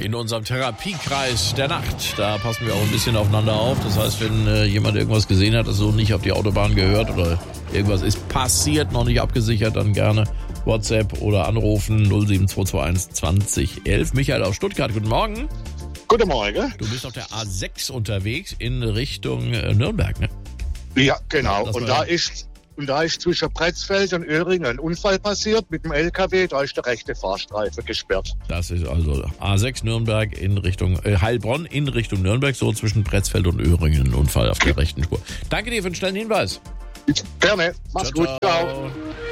in unserem Therapiekreis der Nacht. Da passen wir auch ein bisschen aufeinander auf. Das heißt, wenn jemand irgendwas gesehen hat, das so nicht auf die Autobahn gehört oder irgendwas ist passiert, noch nicht abgesichert, dann gerne WhatsApp oder anrufen 07221 2011. Michael aus Stuttgart, guten Morgen. Guten Morgen. Du bist auf der A6 unterwegs in Richtung Nürnberg, ne? Ja, genau. Das Und war- da ist zwischen Pretzfeld und Öhringen ein Unfall passiert mit dem LKW. Da ist der rechte Fahrstreifen gesperrt. Das ist also A6 Nürnberg in Richtung Heilbronn in Richtung Nürnberg, so zwischen Pretzfeld und Öhringen, ein Unfall auf der rechten Spur. Danke dir für den schnellen Hinweis. Gerne. Mach's gut. Ciao. Ciao.